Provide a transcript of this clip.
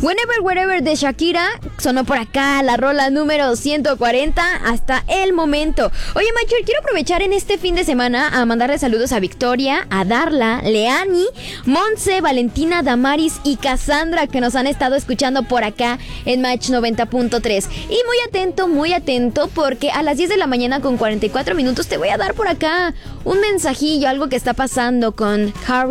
Whenever, Wherever de Shakira sonó por acá, la rola número 140 hasta el momento. Oye, Macher, quiero aprovechar en este fin de semana a mandarle saludos a Victoria, a Darla, Leani, Monse, Valentina, Damaris y Cassandra, que nos han estado escuchando por acá en Match 90.3. Y muy atento, porque a las 10 de la mañana con 44 minutos te voy a dar por acá un mensajillo, algo que está pasando con Harry